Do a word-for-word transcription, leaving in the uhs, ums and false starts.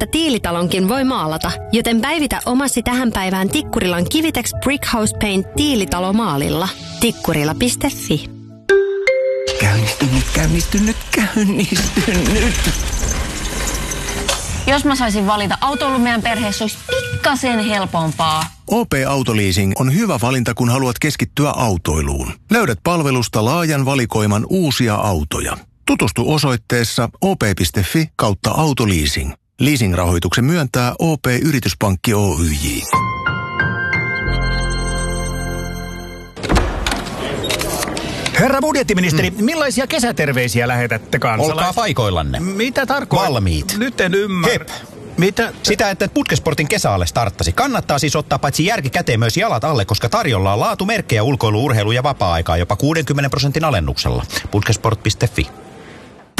että tiilitalonkin voi maalata, joten päivitä omasi tähän päivään Tikkurilan Kivitex Brickhouse Paint tiilitalomaalilla. Tikkurila piste fi. Käynnistynyt, käynnistynyt, käynnistynyt. Jos mä saisin valita, autoilu meidän perheessä olisi pikkasen helpompaa. O P-autoleasing on hyvä valinta, kun haluat keskittyä autoiluun. Löydät palvelusta laajan valikoiman uusia autoja. Tutustu osoitteessa o p piste fi kautta autoleasing. Leasing-rahoituksen myöntää O P-yrityspankki Oyj. Herra budjettiministeri, mm. millaisia kesäterveisiä lähetätte kansalaisille? Olkaa paikoillanne. Mitä tarkoittaa? Valmiit. Nyt en ymmärrä. Hep. Mitä? Sitä, että Putkesportin kesäalle starttasi. Kannattaa siis ottaa paitsi järki käteen myös jalat alle, koska tarjolla on laatumerkkejä ulkoilu, urheilu ja vapaa-aikaa jopa kuudenkymmenen prosentin alennuksella. Putkesport piste fi.